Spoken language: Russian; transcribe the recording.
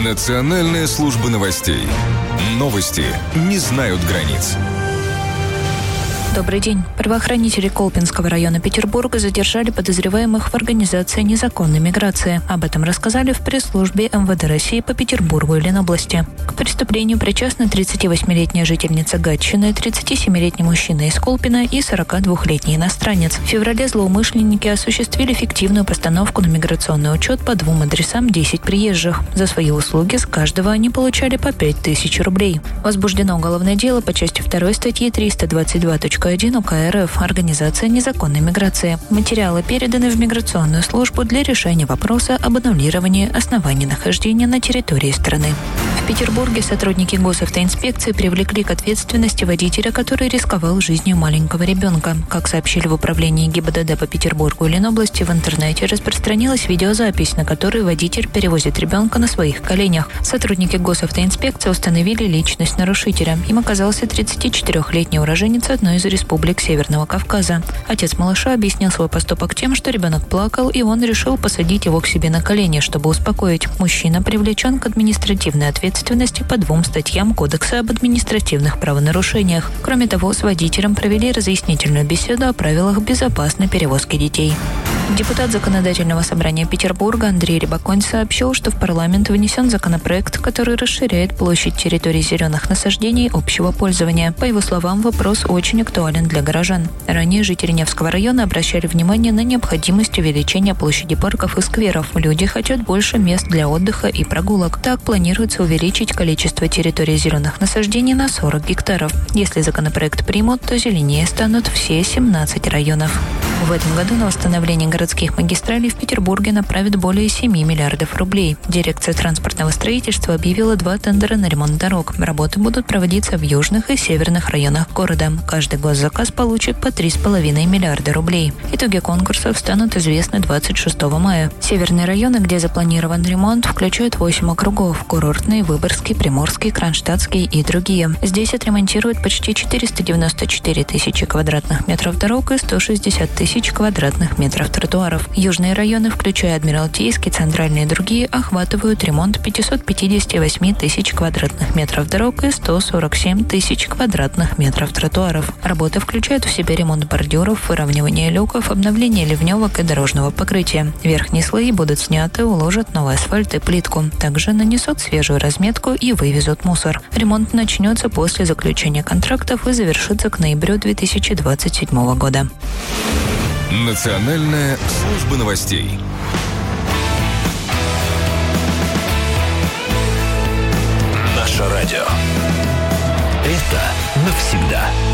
Национальная служба новостей. Новости не знают границ. Добрый день. Правоохранители Колпинского района Петербурга задержали подозреваемых в организации незаконной миграции. Об этом рассказали в пресс-службе МВД России по Петербургу и Ленобласти. К преступлению причастны 38-летняя жительница Гатчины, 37-летний мужчина из Колпина и 42-летний иностранец. В феврале злоумышленники осуществили фиктивную постановку на миграционный учет по 2 адресам 10 приезжих. За свои услуги с каждого они получали по 5000 рублей. Возбуждено уголовное дело по части 2 статьи 322.1 УК РФ «Организация незаконной миграции». Материалы переданы в миграционную службу для решения вопроса об аннулировании оснований нахождения на территории страны. В Петербурге сотрудники госавтоинспекции привлекли к ответственности водителя, который рисковал жизнью маленького ребенка. Как сообщили в управлении ГИБДД по Петербургу и Ленобласти, в интернете распространилась видеозапись, на которой водитель перевозит ребенка на своих коленях. Сотрудники госавтоинспекции установили личность нарушителя. Им оказался 34-летний уроженец одной из республик Северного Кавказа. Отец малыша объяснил свой поступок тем, что ребенок плакал, и он решил посадить его к себе на колени, чтобы успокоить. Мужчина привлечен к административной ответственности по 2 статьям Кодекса об административных правонарушениях. Кроме того, с водителем провели разъяснительную беседу о правилах безопасной перевозки детей. Депутат Законодательного собрания Петербурга Андрей Рябоконь сообщил, что в парламент внесен законопроект, который расширяет площадь территорий зеленых насаждений общего пользования. По его словам, вопрос очень актуален для горожан. Ранее жители Невского района обращали внимание на необходимость увеличения площади парков и скверов. Люди хотят больше мест для отдыха и прогулок. Так планируется увеличить количество территорий зеленых насаждений на 40 гектаров. Если законопроект примут, то зеленее станут все 17 районов. В этом году на восстановление городских магистралей в Петербурге направят более 7 миллиардов рублей. Дирекция транспортного строительства объявила 2 тендера на ремонт дорог. Работы будут проводиться в южных и северных районах города. Каждый госзаказ получит по 3,5 миллиарда рублей. Итоги конкурсов станут известны 26 мая. Северные районы, где запланирован ремонт, включают 8 округов – Курортный, Выборгский, Приморский, Кронштадтский и другие. Здесь отремонтируют почти 494 тысячи квадратных метров дорог и 160 тысяч квадратных метров тротуаров. Южные районы, включая Адмиралтейский, Центральный и другие, охватывают ремонт 558 тысяч квадратных метров дорог и 147 тысяч квадратных метров тротуаров. Работы включают в себя ремонт бордюров, выравнивание люков, обновление ливневок и дорожного покрытия. Верхние слои будут сняты, уложат новый асфальт и плитку. Также нанесут свежую разметку и вывезут мусор. Ремонт начнется после заключения контрактов и завершится к ноябрю 2027 года. Национальная служба новостей. Наше радио. Это навсегда.